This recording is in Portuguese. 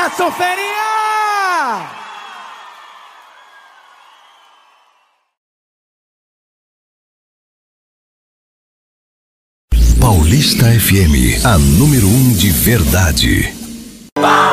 Abraço, Ferinha! Paulista FM, a número 1 de verdade.